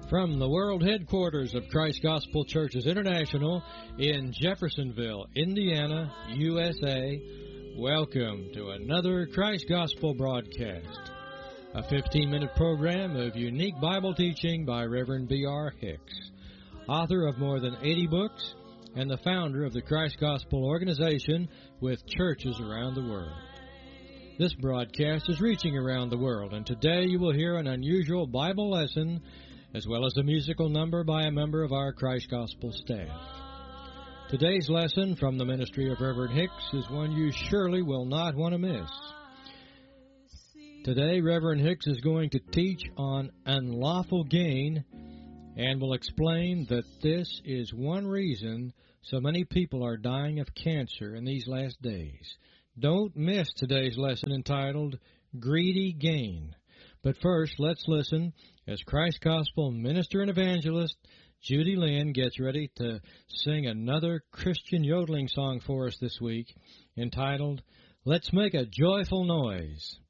From the world headquarters of Christ Gospel Churches International in Jeffersonville, Indiana, USA, welcome to another Christ Gospel broadcast, a 15-minute program of unique Bible teaching by Reverend B.R. Hicks, author of more than 80 books and the founder of the Christ Gospel organization with churches around the world. This broadcast is reaching around the world, and today you will hear an unusual Bible lesson as well as a musical number by a member of our Christ Gospel staff. Today's lesson from the ministry of Reverend Hicks is one you surely will not want to miss. Today, Reverend Hicks is going to teach on unlawful gain and will explain that this is one reason so many people are dying of cancer in these last days. Don't miss today's lesson entitled Greedy Gain. But first, let's listen as Christ Gospel minister and evangelist Judy Lynn gets ready to sing another Christian yodeling song for us this week entitled, Let's Make a Joyful Noise.